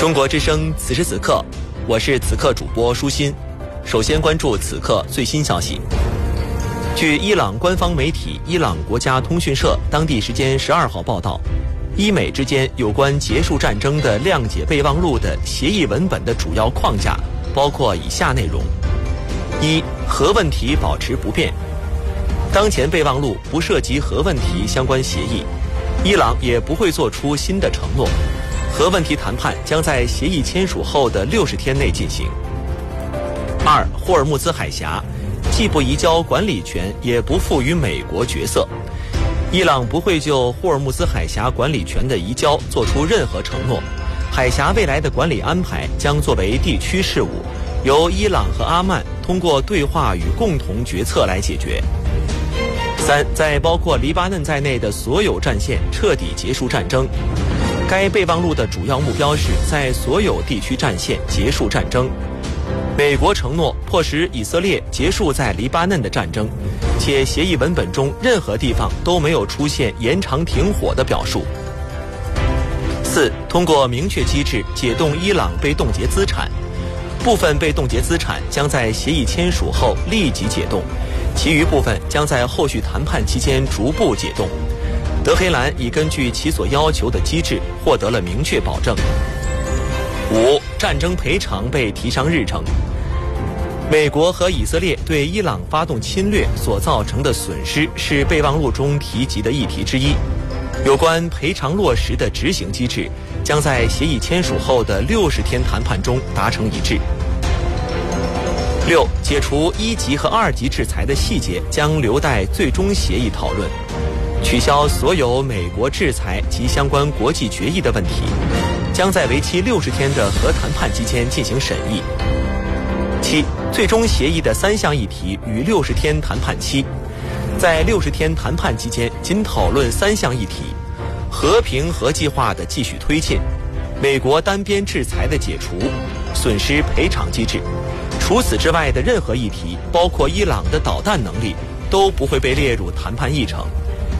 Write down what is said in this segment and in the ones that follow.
中国之声此时此刻，我是此刻主播舒心。首先关注此刻最新消息。据伊朗官方媒体伊朗国家通讯社当地时间12号报道，伊美之间有关结束战争的谅解备忘录的协议文本的主要框架包括以下内容：一、核问题保持不变，当前备忘录不涉及核问题相关协议，伊朗也不会做出新的承诺。核问题谈判将在协议签署后的60天内进行。二、霍尔木兹海峡既不移交管理权，也不赋予美国角色。伊朗不会就霍尔木兹海峡管理权的移交做出任何承诺，海峡未来的管理安排将作为地区事务，由伊朗和阿曼通过对话与共同决策来解决。三、在包括黎巴嫩在内的所有战线彻底结束战争。该备忘录的主要目标是在所有地区战线结束战争。美国承诺迫使以色列结束在黎巴嫩的战争，且协议文本中任何地方都没有出现延长停火的表述。四、通过明确机制解冻伊朗被冻结资产，部分被冻结资产将在协议签署后立即解冻，其余部分将在后续谈判期间逐步解冻。德黑兰已根据其所要求的机制获得了明确保证。五、战争赔偿被提上日程。美国和以色列对伊朗发动侵略所造成的损失是备忘录中提及的议题之一，有关赔偿落实的执行机制将在协议签署后的60天谈判中达成一致。六、解除1级和2级制裁的细节将留待最终协议讨论。取消所有美国制裁及相关国际决议的问题，将在为期60天的核谈判期间进行审议。七、最终协议的3项议题与60天谈判期，在60天谈判期间仅讨论3项议题：和平核计划的继续推进、美国单边制裁的解除、损失赔偿机制。除此之外的任何议题，包括伊朗的导弹能力，都不会被列入谈判议程。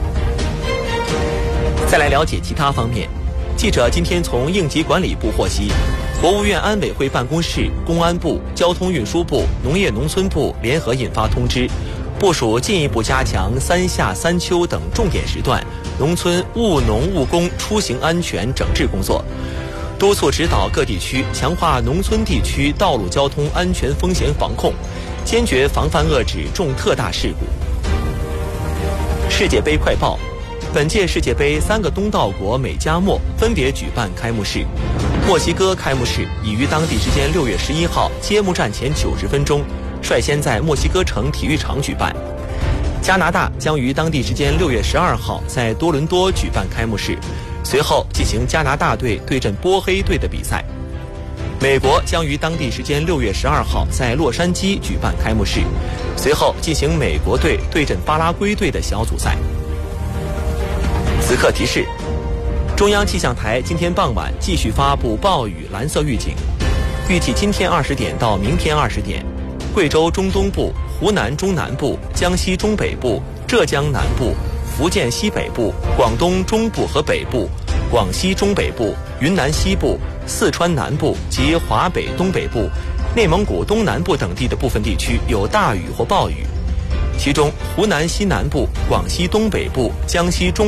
再来了解其他方面，记者今天从应急管理部获悉，国务院安委会办公室、公安部、交通运输部、农业农村部联合印发通知，部署进一步加强3夏3秋等重点时段农村务农务工出行安全整治工作，督促指导各地区强化农村地区道路交通安全风险防控，坚决防范遏制重特大事故。世界杯快报。本届世界杯3个东道国美加墨分别举办开幕式。墨西哥开幕式已于当地时间6月11号揭幕战前90分钟率先在墨西哥城体育场举办。加拿大将于当地时间6月12号在多伦多举办开幕式，随后进行加拿大队对阵波黑队的比赛。美国将于当地时间6月12号在洛杉矶举办开幕式，随后进行美国队对阵巴拉圭队的小组赛。此刻提示，中央气象台今天傍晚继续发布暴雨蓝色预警，预计今天20点到明天20点，贵州中东部、湖南中南部、江西中北部、浙江南部、福建西北部、广东中部和北部、广西中北部、云南西部、四川南部及华北东北部、内蒙古东南部等地的部分地区有大雨或暴雨，其中湖南西南部、广西东北部、江西中